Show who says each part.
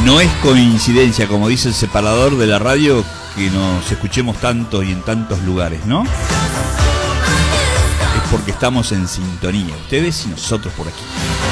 Speaker 1: No es coincidencia, como dice el separador de la radio, que nos escuchemos tanto y en tantos lugares, ¿no? Es porque estamos en sintonía, ustedes y nosotros por aquí.